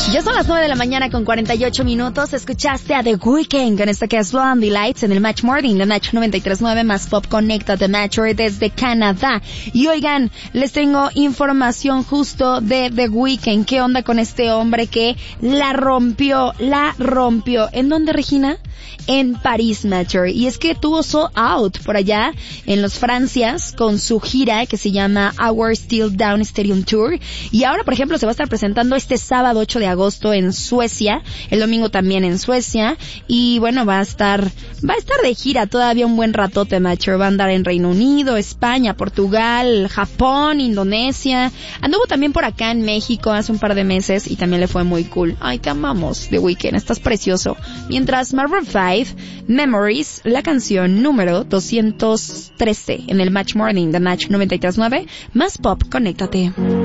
Ya son las 9 de la mañana con 48 minutos. Escuchaste a The Weeknd con esto que es Blondie Lights en el Match Morning de Match 93.9 más Pop Connecta de Match desde Canadá. Y oigan, les tengo información justo de The Weeknd. ¿Qué onda con este hombre que la rompió? ¿En dónde, Regina? En París, Matcher. Y es que tuvo sold out por allá en los Francias con su gira que se llama Our Still Down Stadium Tour. Y ahora, por ejemplo, se va a estar presentando este sábado 8 de agosto en Suecia, el domingo también en Suecia. Y bueno, va a estar de gira todavía un buen ratote, Matcher. Va a andar en Reino Unido, España, Portugal, Japón, Indonesia. Anduvo también por acá en México hace un par de meses y también le fue muy cool. Ay, te amamos, The Weeknd, estás precioso. Mientras Maroon 5, Memories, la canción número 213 en el Match Morning de Match 93.9 más Pop, conéctate.